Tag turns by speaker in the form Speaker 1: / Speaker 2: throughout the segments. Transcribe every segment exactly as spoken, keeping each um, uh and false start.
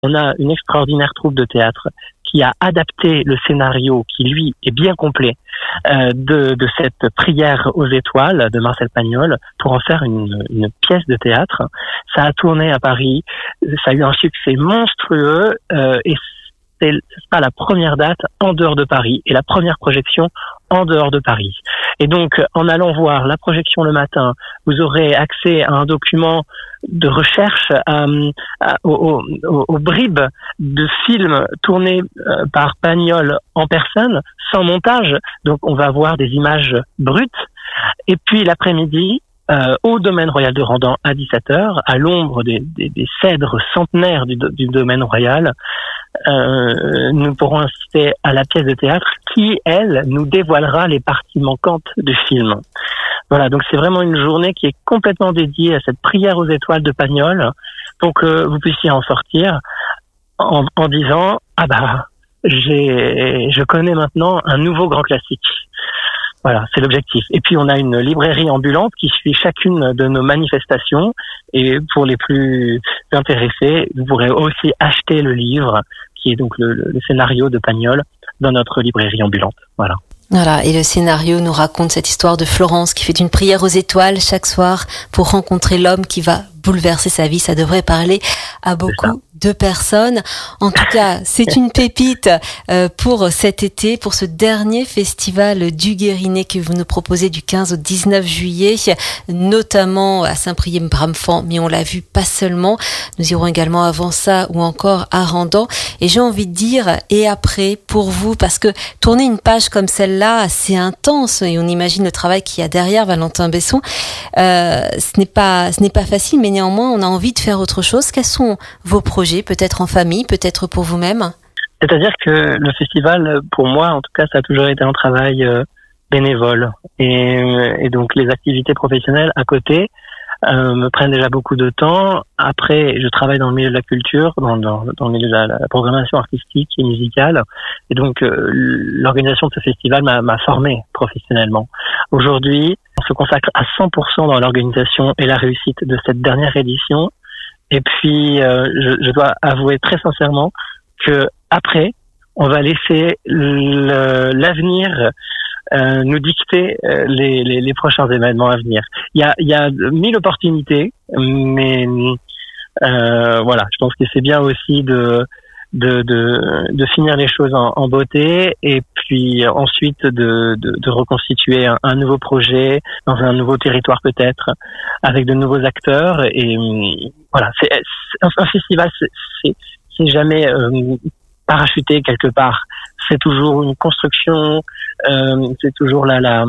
Speaker 1: On a une extraordinaire troupe de théâtre qui a adapté le scénario, qui lui est bien complet, euh, de, de cette prière aux étoiles de Marcel Pagnol pour en faire une, une pièce de théâtre. Ça a tourné à Paris, ça a eu un succès monstrueux euh, et c'est, ce sera la première date en dehors de Paris et la première projection en dehors de Paris. Et donc, en allant voir la projection le matin, vous aurez accès à un document de recherche euh, à, aux, aux, aux bribes de films tournés euh, par Pagnol en personne, sans montage. Donc, on va voir des images brutes. Et puis, l'après-midi, euh, au domaine royal de Randan, à dix-sept heures, à l'ombre des, des, des cèdres centenaires du, du domaine royal, euh, nous pourrons assister à la pièce de théâtre qui, elle, nous dévoilera les parties manquantes du film. Voilà, donc c'est vraiment une journée qui est complètement dédiée à cette prière aux étoiles de Pagnol pour que vous puissiez en sortir en, en disant « Ah bah, j'ai, je connais maintenant un nouveau grand classique ». Voilà, c'est l'objectif. Et puis on a une librairie ambulante qui suit chacune de nos manifestations et pour les plus intéressés, vous pourrez aussi acheter le livre qui est donc le, le scénario de Pagnol dans notre librairie ambulante. Voilà.
Speaker 2: Voilà, et le scénario nous raconte cette histoire de Florence qui fait une prière aux étoiles chaque soir pour rencontrer l'homme qui va bouleverser sa vie. Ça devrait parler à beaucoup de personnes. En tout cas, c'est une pépite euh, pour cet été, pour ce dernier festival du Guérinet que vous nous proposez du quinze au dix-neuf juillet, notamment à Saint-Priest-Bramfant, mais on l'a vu pas seulement. Nous irons également avant ça ou encore à Randan. Et j'ai envie de dire, et après, pour vous, parce que tourner une page comme celle-là, c'est intense et on imagine le travail qu'il y a derrière, Valentin Besson. Euh, ce n'est pas, ce n'est pas facile, mais néanmoins, on a envie de faire autre chose. Quels sont vos projets? Peut-être en famille, peut-être pour vous-même?
Speaker 1: C'est-à-dire que le festival, pour moi, en tout cas, ça a toujours été un travail euh, bénévole. Et, et donc, les activités professionnelles à côté euh, me prennent déjà beaucoup de temps. Après, je travaille dans le milieu de la culture, dans, dans, dans le milieu de la, la programmation artistique et musicale. Et donc, euh, l'organisation de ce festival m'a, m'a formé professionnellement. Aujourd'hui, on se consacre à cent pour cent dans l'organisation et la réussite de cette dernière édition. Et puis, euh, je, je dois avouer très sincèrement que après, on va laisser le, l'avenir euh, nous dicter euh, les, les, les prochains événements à venir. Il y a, il y a mille opportunités, mais euh, voilà, je pense que c'est bien aussi de de de, de finir les choses en, en beauté et puis ensuite de de, de reconstituer un, un nouveau projet dans un nouveau territoire peut-être avec de nouveaux acteurs et voilà, c'est, c'est un, un festival, c'est, c'est, c'est jamais euh, parachuté quelque part. C'est toujours une construction, euh, c'est toujours la, la,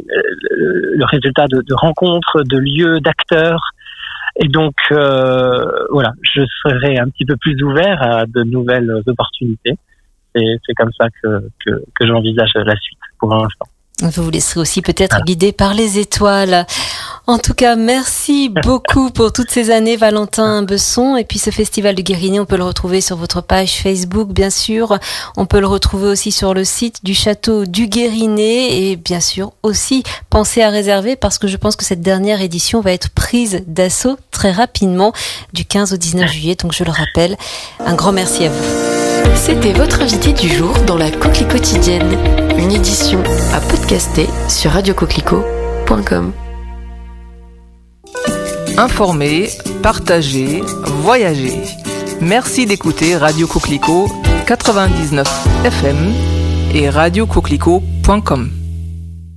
Speaker 1: le, le résultat de, de rencontres, de lieux, d'acteurs. Et donc, euh, voilà, je serai un petit peu plus ouvert à de nouvelles opportunités. Et c'est comme ça que, que, que j'envisage la suite pour l'instant.
Speaker 2: Vous vous laisserez aussi peut-être voilà. guider par les étoiles. En tout cas, merci beaucoup pour toutes ces années, Valentin Besson. Et puis ce festival du Guérinet, on peut le retrouver sur votre page Facebook, bien sûr. On peut le retrouver aussi sur le site du château du Guérinet. Et bien sûr, aussi, pensez à réserver parce que je pense que cette dernière édition va être prise d'assaut très rapidement du quinze au dix-neuf juillet. Donc je le rappelle, un grand merci à vous.
Speaker 3: C'était votre invité du jour dans la Coquelicot quotidienne, une édition à podcaster sur radio coquelicot point com.
Speaker 4: Informer, partager, voyager. Merci d'écouter Radio Coquelicot quatre-vingt-dix-neuf F M et radio coquelicot point com.